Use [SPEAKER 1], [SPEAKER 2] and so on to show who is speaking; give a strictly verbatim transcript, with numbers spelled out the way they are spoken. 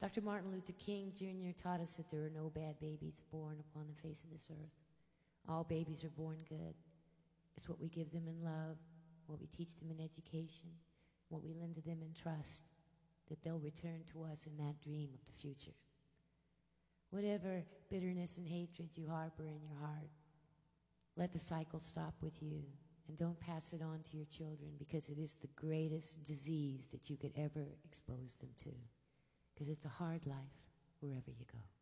[SPEAKER 1] Doctor Martin Luther King Junior taught us that there are no bad babies born upon the face of this earth. All babies are born good. It's what we give them in love, what we teach them in education, what we lend to them in trust, that they'll return to us in that dream of the future. Whatever bitterness and hatred you harbor in your heart, let the cycle stop with you, and don't pass it on to your children, because it is the greatest disease that you could ever expose them to, because it's a hard life wherever you go.